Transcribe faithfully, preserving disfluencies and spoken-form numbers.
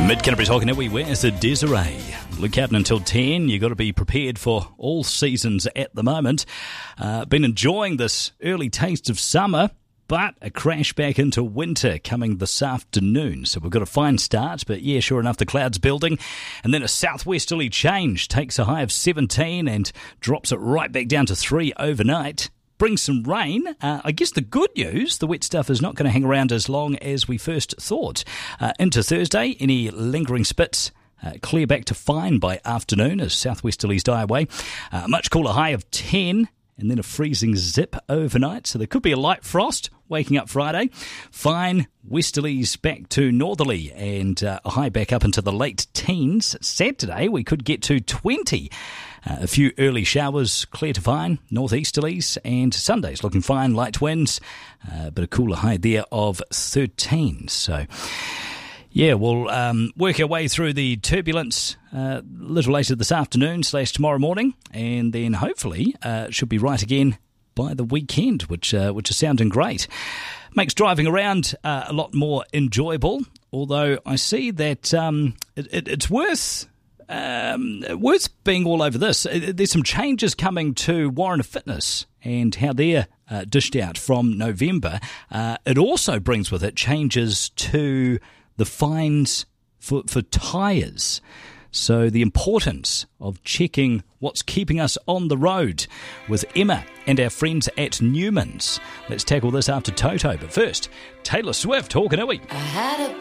Mid-Canterbury's Hockanui, where's the Desiree? Look out until ten. You've got to be prepared for all seasons at the moment. Uh, been enjoying this early taste of summer, but a crash back into winter coming this afternoon. So we've got a fine start, but yeah, sure enough, the clouds building. And then a southwesterly change takes a high of seventeen and drops it right back down to three overnight. Brings some rain. Uh, I guess the good news, the wet stuff is not going to hang around as long as we first thought. Uh, into Thursday, any lingering spits uh, clear back to fine by afternoon as southwesterlies die away. Uh, much cooler high of ten. And then a freezing zip overnight. So there could be a light frost waking up Friday. Fine westerlies back to northerly and uh, a high back up into the late teens. Saturday we could get to twenty. Uh, a few early showers, clear to fine, northeasterlies. And Sunday's looking fine, light winds. Uh, but a cooler high there of thirteen. So yeah, we'll um, work our way through the turbulence a uh, little later this afternoon slash tomorrow morning, and then hopefully uh, should be right again by the weekend, which uh, which is sounding great. Makes driving around uh, a lot more enjoyable, although I see that um, it, it, it's worth... Um, worth being all over this. There's some changes coming to Warriner Fitness and how they're uh, dished out from November. Uh, it also brings with it changes to the fines for, for tyres. So the importance of checking what's keeping us on the road with Emma and our friends at Newman's. Let's tackle this after Toto. But first, Taylor Swift, Hockanui. I had a